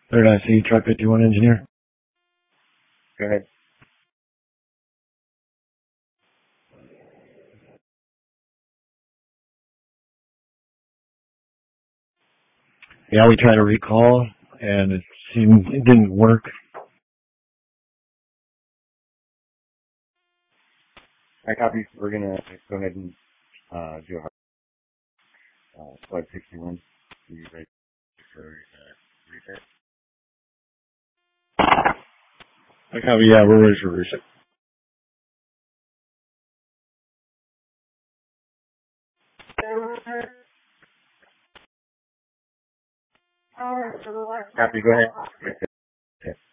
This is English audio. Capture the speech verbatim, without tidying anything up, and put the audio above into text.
Third I C, Truck fifty-one engineer. Go ahead. Yeah, we tried to recall, and it seemed it didn't work. I copy. We're gonna go ahead and uh, do a uh, slide sixty-one. Are you ready for uh, reset? I copy. Yeah, we're ready for reset. Copy. Go ahead.